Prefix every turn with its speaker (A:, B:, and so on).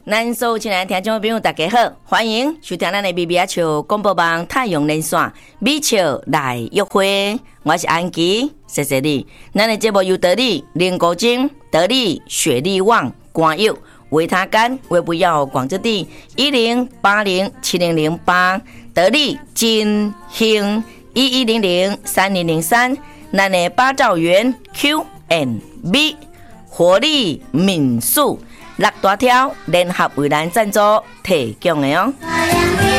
A: 咱所有亲爱的听众朋友，大家好，欢迎收听咱的米米阿笑广播网太阳连线，米笑来约会，我是安琪，谢谢你。咱的节目由得力林国精、得力雪力旺、光佑、维他干、维不要广之地10807008，得力金兴11003003，咱的八兆元 Q&B 活力民宿。6大条联合为咱赞助提供的哦。